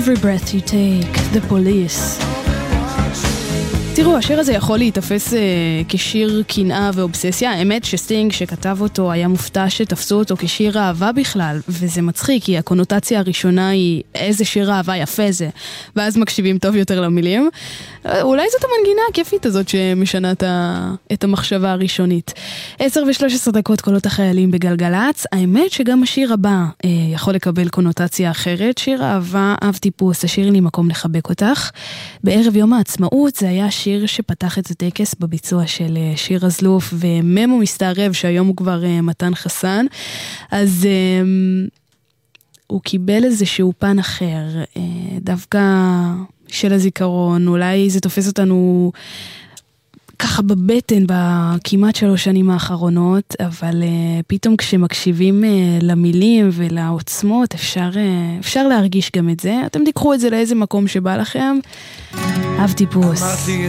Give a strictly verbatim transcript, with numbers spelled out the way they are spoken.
Every breath you take, the police. תראו, השיר הזה יכול להתאפס אה, כשיר קנאה ואובססיה. האמת שסטינג שכתב אותו היה מופתע שתפסו אותו כשיר אהבה בכלל, וזה מצחיק, כי הקונוטציה הראשונה היא איזה שיר אהבה יפה זה, ואז מקשיבים טוב יותר למילים. אולי זאת המנגינה הכיפית הזאת שמשנה את, ה... את המחשבה הראשונית. עשר ושלוש עשרה דקות קולות החיילים בגלגלץ. האמת שגם השיר הבא אה, יכול לקבל קונוטציה אחרת. שיר אהבה, אב טיפוס, השיר לי מקום לחבק אותך. בערב יום העצמאות זה היה שיר שפתח את הטקס בביצוע של אה, שיר הזלוף וממו מסתערב שהיום הוא כבר אה, מתן חסן. אז אה, הוא קיבל איזשהו פן אחר, אה, דווקא של הזיכרון. אולי זה תופס אותנו ככה בבטן בכמעט שלוש שנים האחרונות, אבל uh, פתאום כשמקשיבים uh, למילים ולעוצמות אפשר, uh, אפשר להרגיש גם את זה. אתם תיקחו את זה לאיזה מקום שבא לכם. אהב טיפוס.